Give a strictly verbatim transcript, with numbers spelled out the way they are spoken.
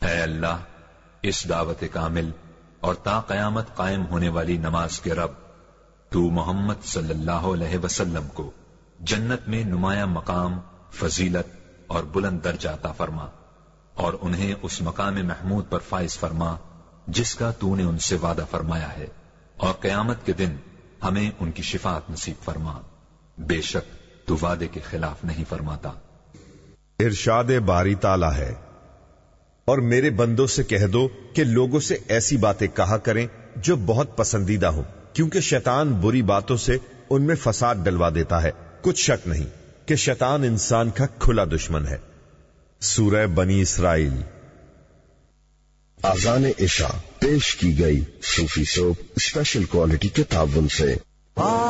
है अल्लाह, इस दावत कामिल और ता कयामत कायम होने वाली नमाज के रब, तू मोहम्मद सल्लल्लाहु अलैहि वसल्लम को जन्नत में नुमाया मकाम, फजीलत और बुलंद दर्जा अता फरमा और उन्हें उस मकाम महमूद पर फाइज फरमा जिसका तूने उनसे वादा फरमाया है, और कयामत के दिन हमें उनकी शिफात नसीब फरमा। बेशक तू वादे के खिलाफ नहीं फरमाता। इरशाद बारी ताला है, और मेरे बंदों से कह दो कि लोगों से ऐसी बातें कहा करें जो बहुत पसंदीदा हो, क्योंकि शैतान बुरी बातों से उनमें फसाद डलवा देता है। कुछ शक नहीं कि शैतान इंसान का खुला दुश्मन है। सूरह बनी इसराइल। आज़ान इशा पेश की गई सूफी सोप स्पेशल क्वालिटी के ताबुन से।